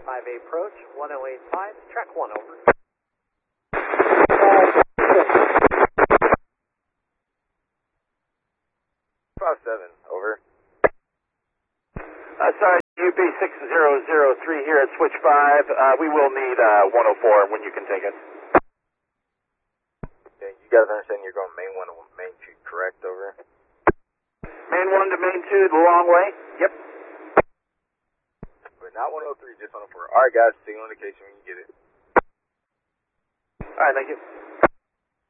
approach, 1085, track 1 over. 57, over. Sorry, UP6003 here at switch 5. We will need 104 when you can take it. Okay, you guys understand you're going main 1 to main 2, correct, over? Main 1 to main 2, the long way? Yep. But not 103, just 104. Alright guys, signal indication when you get it. Alright, thank you.